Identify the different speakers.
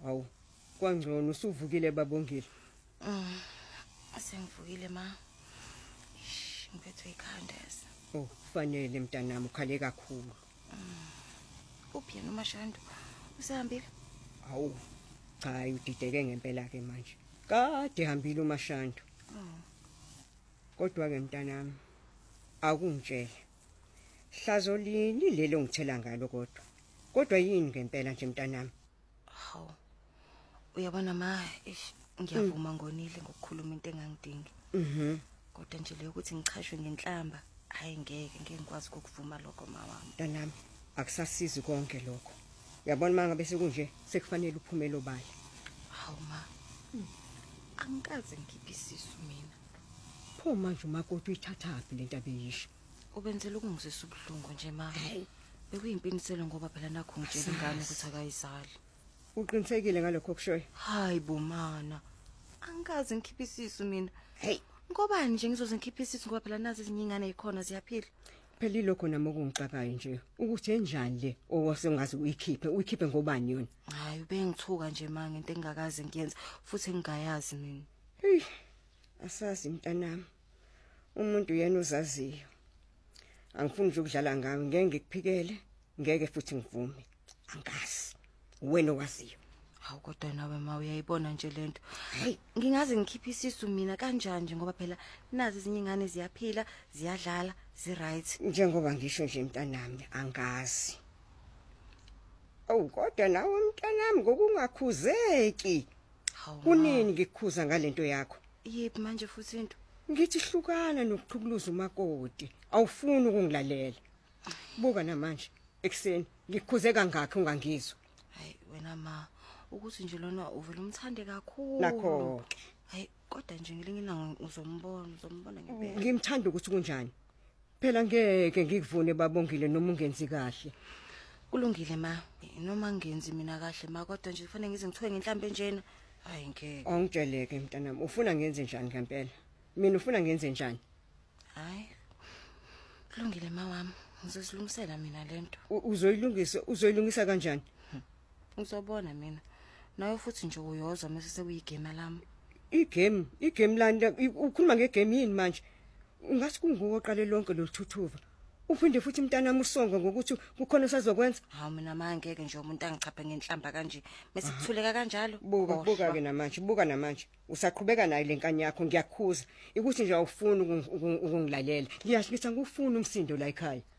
Speaker 1: Hawu, kwangcono usuvukile babongile.
Speaker 2: Asengivukile ma. Ngiphethwe ikhanda yasa.
Speaker 1: Oh, kufanele mntanami ukhale kakhulu.
Speaker 2: Uphi yena uMashando? Usahambile?
Speaker 1: Hawu, cha udideke ngempela ke manje. Kade hambile uMashando. Kodwa ke mntanami akungitshela. Hlazo lini lelo ngithela ngalo kodwa. Kodwa yini ngempela nje mntanami?
Speaker 2: Hawu. Uyabona ma, ngiyavuma ngonile ngokukhuluma into engangidingi. Kodwa nje leyo ukuthi ngichashwe ngenhlamba, hayi ngeke ngikwazi ukuvuma lokho mawami.
Speaker 1: Mntanami, akusasizi konke lokho. Yabona mangabe sekunje sekufanele uphumele obala.
Speaker 2: Hawu ma. Angikaze ngibisiso mina.
Speaker 1: Pho manje umakoti uyithathaphi lento abeyisho.
Speaker 2: Ubenzela ukungizisa ubuhlungu nje ma. Bekuyimpindiselo ngoba phela nakho ngitshela ingane ukuthi akayizali.
Speaker 1: Uqinisekile ngalokho kushoyo?
Speaker 2: Hayi bomana. Angikaze ngikhiphisise mina.
Speaker 1: Hey,
Speaker 2: ngobani nje ngizoze ngikhiphisise ngoba phela nazi ezinye ingane ezikhona ziyaphila.
Speaker 1: Phela lokho nami okungicakayo nje ukuthi enjani le owasengazi uyikhiphe ngobani yona.
Speaker 2: Hayi ubengithuka nje manje into engakaze ngiyenze futhi engingayazi mina.
Speaker 1: Hey, asazi mntanami. Umuntu yena uzaziyo. Angifuni nje ukudlala ngawe, ngeke ngikuphikele, ngeke futhi ngivume. Angazi. Wena owaziyo.
Speaker 2: Hawu kodwa nawe ma uyayibona nje lento. Hey, ngingaze ngikhiphisise mina kanjani nje ngoba phela nazi ezinye ingane ziyaphila, ziyadlala, right.
Speaker 1: Njengoba ngisho nje mntanami, angazi. Oh, kodwa nawe mntanami ngokungakhuzeki. Kunini ngikukhuza ngalento yakho?
Speaker 2: Yephi manje futhi into?
Speaker 1: Ngithi hlukana nokuthukuluza umakoti. Awufuni ukungilalela. Buka namanje ekseni ngikukhuze kangakho ungangizwa.
Speaker 2: Hayi wena ma, ukuthi nje lona uvela umthande kakhulu.
Speaker 1: Nakho.
Speaker 2: Hayi kodwa nje ngelinye ilanga uzombona ngempela.
Speaker 1: Ngimthanda ukuthi kunjani. Phela ngeke ngikuvune babongile noma ungenzi kahle.
Speaker 2: Kulungile ma, noma ngenzi mina kahle ma kodwa nje kufanele ngize ngithoye ngenhlambe njena. Hayi ngeke.
Speaker 1: Angitsheleke mntanami, ufuna ngenze njani ngempela? Mina ufuna ngenze njani?
Speaker 2: Hayi. Kulungile ma wami, ngizosilungisela mina lento.
Speaker 1: Uzoyilungisa kanjani?
Speaker 2: Uzobona mina. Nawe futhi nje uyoza mase sekuyigame lami.
Speaker 1: Igame landa ukhuluma ngegame yini manje? Ungathi kunguwe oqale lonke loluthuthuva. Uphinde futhi mntanami usonga ngokuthi kukhona osazokwenza.
Speaker 2: Hawu mina manje ngeke nje umuntu angichaphe ngenhlamba kanje. Bese kuthuleka kanjalo.
Speaker 1: Buka ke namanje. Usaqhubeka nayo lenkani yakho ngiyakhuza. Ukuthi nje awufuni ukungilalela. Ngiyasho ngithi angufuni umsindo la ekhaya.